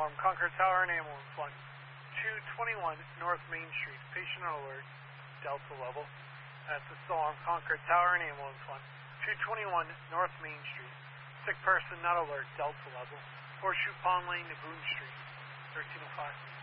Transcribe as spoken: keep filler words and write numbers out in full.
alarm, Concord Tower and ambulance one. two twenty-one North Main Street, patient alert, Delta level. That's the alarm, Concord Tower and ambulance one. two twenty-one North Main Street, sick person not alert, Delta level. Horseshoe Pond Lane to Boone Street, thirteen oh five.